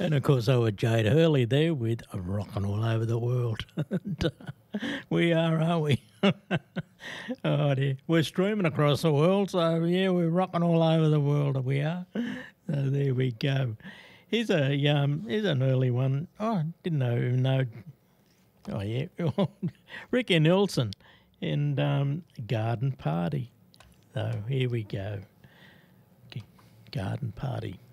And of course, over Jade Hurley there with Rockin' All Over the World. And, we are, aren't we? Oh dear. We're streaming across the world, so yeah, we're rocking all over the world, we are. So there we go. Here's an early one. Oh, I didn't know. Oh yeah, Ricky Nelson and Garden Party. So here we go. Garden Party.